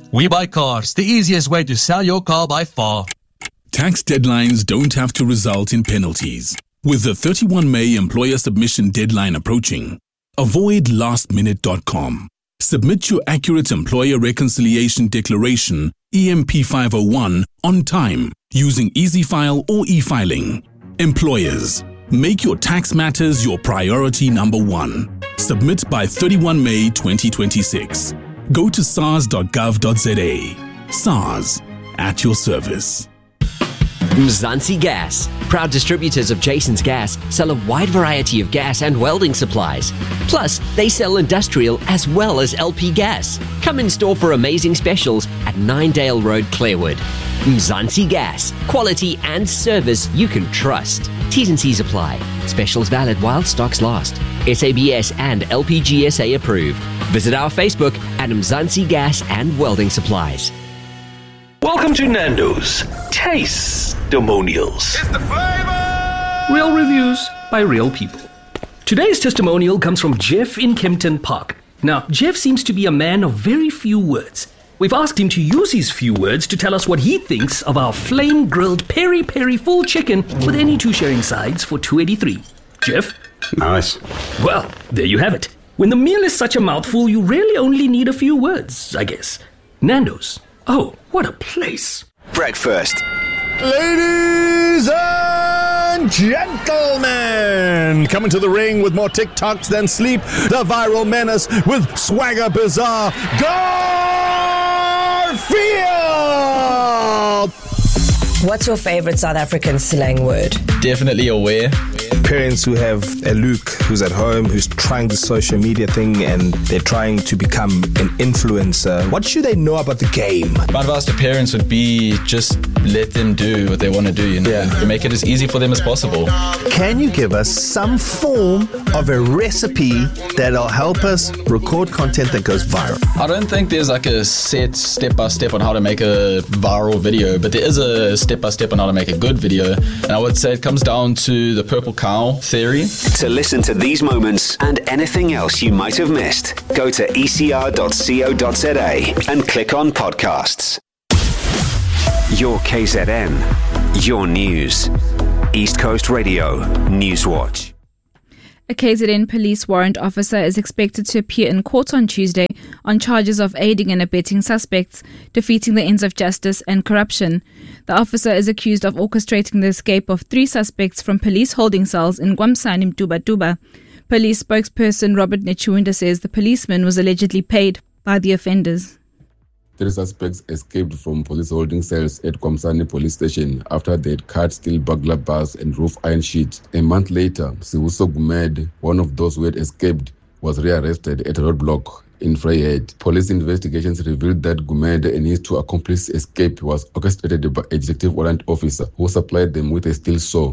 We Buy Cars, the easiest way to sell your car by far. Tax deadlines don't have to result in penalties. With the 31 May employer submission deadline approaching, avoid lastminute.com. Submit your accurate employer reconciliation declaration, EMP 501, on time using EasyFile or e-filing. Employers, make your tax matters your priority number one. Submit by 31 May 2026. Go to sars.gov.za. SARS, at your service. Mzansi Gas, proud distributors of Jason's Gas, sell a wide variety of gas and welding supplies. Plus, they sell industrial as well as LP gas. Come in store for amazing specials at Ninedale Road, Clarewood. Mzansi Gas, quality and service you can trust. T's and C's apply. Specials valid while stocks last. SABS and LPGSA approved. Visit our Facebook at Mzansi Gas and Welding Supplies. Welcome to Nando's Testimonials. It's the flavor! Real reviews by real people. Today's testimonial comes from Jeff in Kempton Park. Now, Jeff seems to be a man of very few words. We've asked him to use his few words to tell us what he thinks of our flame-grilled peri-peri full chicken with any two sharing sides for $2.83. Jeff? Nice. Well, there you have it. When the meal is such a mouthful, you really only need a few words, I guess. Nando's. Oh, what a place. Breakfast. Ladies and gentlemen, coming to the ring with more TikToks than sleep, the viral menace with swagger bizarre, Garfield! What's your favorite South African slang word? Definitely aware. Parents who have a Luke who's at home, who's trying the social media thing and they're trying to become an influencer. What should they know about the game? My advice to parents would be just let them do what they want to do, you know? Yeah. Make it as easy for them as possible. Can you give us some form of a recipe that'll help us record content that goes viral? I don't think there's like a set step-by-step on how to make a viral video, but there is a step-by-step on how to make a good video. And I would say it comes down to the purple cow theory. To listen to these moments and anything else you might have missed, go to ecr.co.za and click on podcasts. Your KZN, your news. East Coast Radio, Newswatch. A KZN police warrant officer is expected to appear in court on Tuesday on charges of aiding and abetting suspects, defeating the ends of justice and corruption. The officer is accused of orchestrating the escape of 3 suspects from police holding cells in Gwamsani, Mtuba. Police spokesperson Robert Nechunda says the policeman was allegedly paid by the offenders. 3 suspects escaped from police holding cells at Kwamsani police station after they had cut steel burglar bars and roof iron sheet. A month later, Sibuso Gumed, one of those who had escaped, was rearrested at a roadblock in Vryheid. Police investigations revealed that Gumed and his 2 accomplices' escape was orchestrated by a executive warrant officer who supplied them with a steel saw.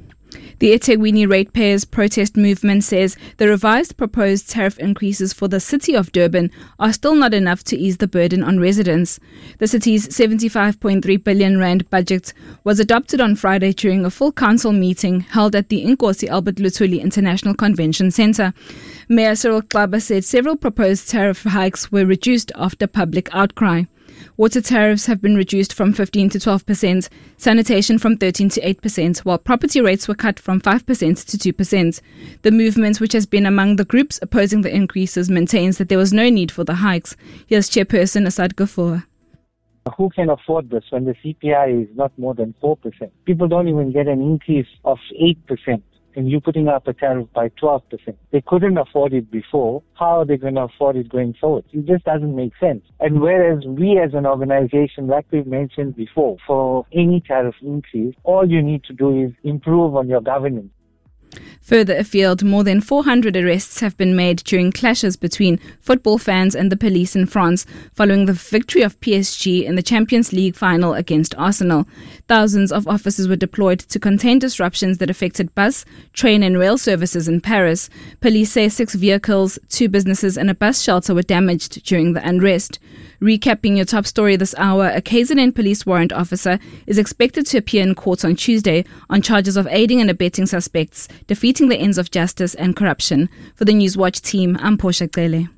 The eThekwini Ratepayers protest movement says the revised proposed tariff increases for the city of Durban are still not enough to ease the burden on residents. The city's 75.3 billion rand budget was adopted on Friday during a full council meeting held at the Inkosi Albert Luthuli International Convention Centre. Mayor Cyril Xaba said several proposed tariff hikes were reduced after public outcry. Water tariffs have been reduced from 15 to 12%, sanitation from 13 to 8%, while property rates were cut from 5% to 2%. The movement, which has been among the groups opposing the increases, maintains that there was no need for the hikes. Here's Chairperson Asad Ghafoor. Who can afford this when the CPI is not more than 4%? People don't even get an increase of 8%. And you're putting up a tariff by 12%. They couldn't afford it before. How are they going to afford it going forward? It just doesn't make sense. And whereas we as an organization, like we've mentioned before, for any tariff increase, all you need to do is improve on your governance. Further afield, more than 400 arrests have been made during clashes between football fans and the police in France following the victory of PSG in the Champions League final against Arsenal. Thousands of officers were deployed to contain disruptions that affected bus, train and rail services in Paris. Police say 6 vehicles, 2 businesses and a bus shelter were damaged during the unrest. Recapping your top story this hour, a KZN police warrant officer is expected to appear in court on Tuesday on charges of aiding and abetting suspects, defeating the ends of justice and corruption. For the Newswatch team, I'm Portia Cele.